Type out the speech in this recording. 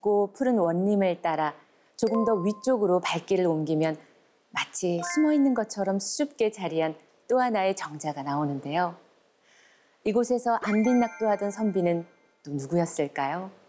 깊고 푸른 원림을 따라 조금 더 위쪽으로 발길을 옮기면 마치 숨어있는 것처럼 수줍게 자리한 또 하나의 정자가 나오는데요. 이곳에서 안빈낙도하던 선비는 또 누구였을까요?